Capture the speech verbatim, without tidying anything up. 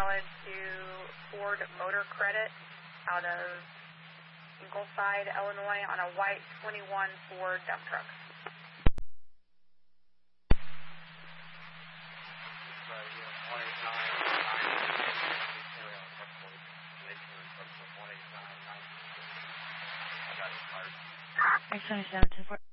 valid to Ford Motor Credit out of Ingleside, Illinois on a white twenty-one Ford dump truck. X twenty-seven ten four.